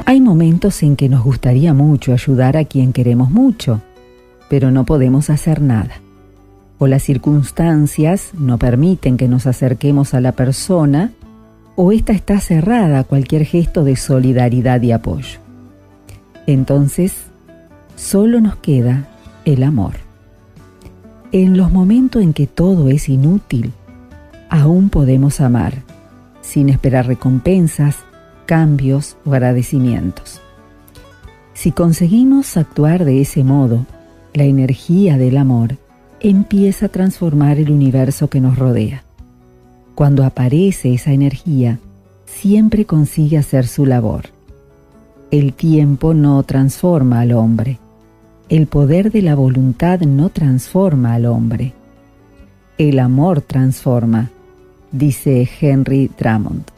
Hay momentos en que nos gustaría mucho ayudar a quien queremos mucho, pero no podemos hacer nada. O las circunstancias no permiten que nos acerquemos a la persona, o ésta está cerrada a cualquier gesto de solidaridad y apoyo. Entonces, solo nos queda el amor. En los momentos en que todo es inútil, aún podemos amar, sin esperar recompensas, cambios o agradecimientos. Si conseguimos actuar de ese modo, la energía del amor empieza a transformar el universo que nos rodea. Cuando aparece esa energía, siempre consigue hacer su labor. El tiempo no transforma al hombre. El poder de la voluntad no transforma al hombre. El amor transforma, dice Henry Drummond.